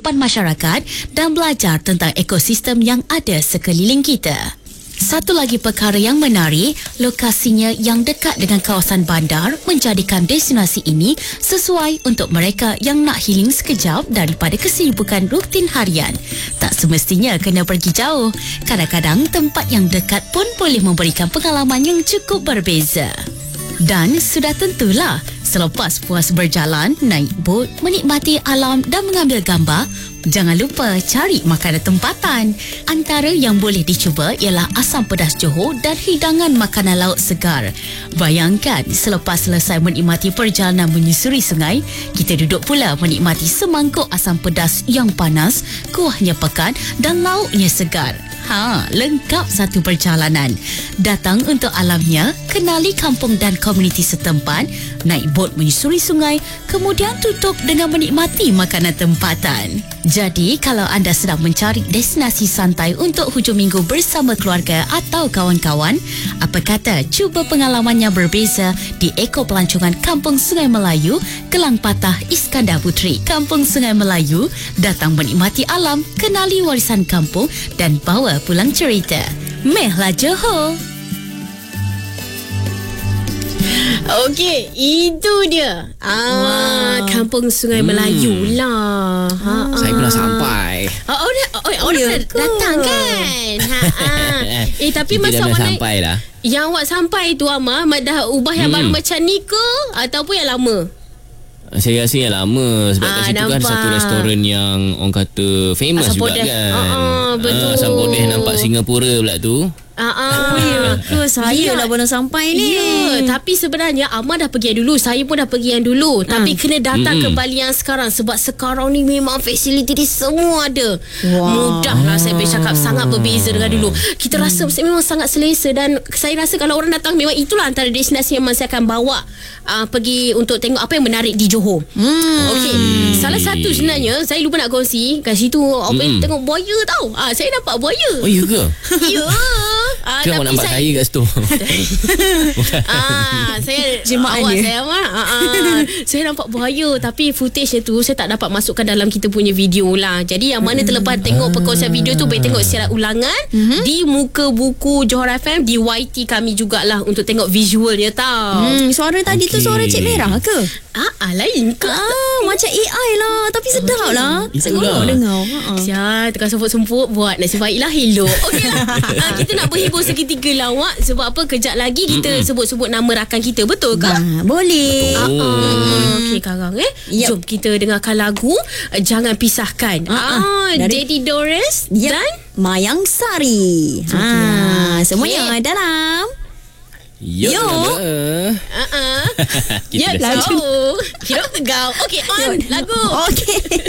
kehidupan masyarakat dan belajar tentang ekosistem yang ada sekeliling kita. Satu lagi perkara yang menarik, lokasinya yang dekat dengan kawasan bandar menjadikan destinasi ini sesuai untuk mereka yang nak healing sekejap daripada kesibukan rutin harian. Tak semestinya kena pergi jauh. Kadang-kadang tempat yang dekat pun boleh memberikan pengalaman yang cukup berbeza. Dan sudah tentulah, selepas puas berjalan, naik bot, menikmati alam dan mengambil gambar, jangan lupa cari makanan tempatan. Antara yang boleh dicuba ialah asam pedas Johor dan hidangan makanan laut segar. Bayangkan, selepas selesai menikmati perjalanan menyusuri sungai, kita duduk pula menikmati semangkuk asam pedas yang panas, kuahnya pekat dan lauknya segar. Lengkap satu perjalanan. Datang untuk alamnya, kenali kampung dan komuniti setempat, naik bot menyusuri sungai, kemudian tutup dengan menikmati makanan tempatan. Jadi, kalau anda sedang mencari destinasi santai untuk hujung minggu bersama keluarga atau kawan-kawan, apa kata cuba pengalaman yang berbeza di Eko Pelancongan Kampung Sungai Melayu, Kelang Patah, Iskandar Puteri. Kampung Sungai Melayu, datang menikmati alam, kenali warisan kampung dan bawa pulang cerita. Mehlah Johor. Okey, itu dia. Kampung Sungai Melayu lah. Saya pernah sampai. Dah datang kan? Tapi Kita masa dah awak sampai lah. yang awak sampai tu Amar, dah ubah yang baru macam ni ke ataupun yang lama? Saya rasa yang lama. Sebab kat situ kan nampak. satu restoran yang orang kata famous Asam juga Podeh. kan. Betul. Asam Podeh nampak Singapura pula tu. Saya lah baru sampai ni. Ya, tapi sebenarnya Amar dah pergi yang dulu, saya pun dah pergi yang dulu. Tapi kena datang kembali yang sekarang sebab sekarang ni memang fasiliti dia semua ada. Mudahlah saya boleh cakap, sangat berbeza dengan dulu. Kita rasa memang sangat selesa dan saya rasa kalau orang datang memang itulah antara destinasi yang saya akan bawa pergi untuk tengok apa yang menarik di Johor. Okey, salah satu sebenarnya saya lupa nak kongsi kat situ tengok buaya tau. Saya nampak buaya. Oh iya ke? Ya. Ke awak nampak saya kat situ? Saya Jemaah awak dia. saya saya nampak buaya tapi footage tu saya tak dapat masukkan dalam kita punya video lah. Jadi yang mana terlepas tengok perkongsian video tu boleh tengok secara ulangan di muka buku Johor FM, di YT kami jugalah untuk tengok visualnya tau. Suara tadi tu suara Cik Merah ke? Lain ke? Macam AI lah, tapi sedap lah. Itulah. Dengar. Sial, tengah semput-semput buat nasib baiklah elok. Okey lah. Kita nak berhibur seketika lah awak. Sebab apa, kejap lagi kita sebut-sebut nama rakan kita. Betul ke? Boleh. Okey Karang Jom kita dengarkan lagu Jangan Pisahkan. Dari Daddy Dores dan Mayang Sari. Semuanya dalam Yo. Ya, Kita dah lagu. Kira kegau. Okey, on lagu. Okey.